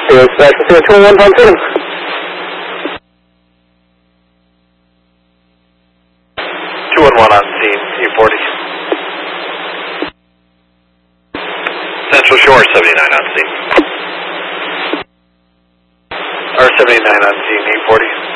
Dispatch, 211.7. 211 on scene, U40. Central Shore, 79 on scene. R79 on scene, U40.